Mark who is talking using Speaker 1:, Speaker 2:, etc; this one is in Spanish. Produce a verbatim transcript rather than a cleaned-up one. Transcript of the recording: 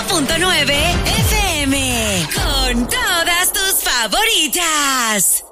Speaker 1: punto nueve F M. Con todas tus favoritas.